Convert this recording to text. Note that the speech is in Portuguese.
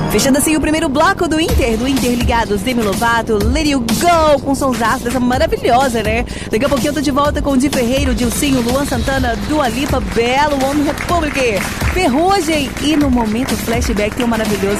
Fechando assim o primeiro bloco do Interligados, Demi Lovato, Let You Go, com sonsaço dessa maravilhosa, né? Daqui a pouquinho eu tô de volta com o Di Ferreiro, Dilcinho, Luan Santana, Dua Lipa, Belo, One Republic, Ferrugem e no momento flashback tem um maravilhoso